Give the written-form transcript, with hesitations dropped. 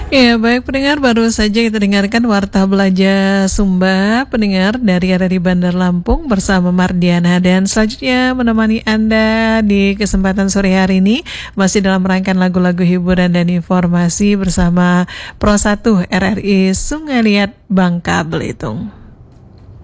Ya, baik pendengar, baru saja kita dengarkan Warta Belajar Sumba, pendengar dari RRI Bandar Lampung bersama Mardiana. Dan selanjutnya menemani Anda di kesempatan sore hari ini masih dalam rangkaian lagu-lagu hiburan dan informasi bersama Pro 1 RRI Sungai Liat Bangka Belitung.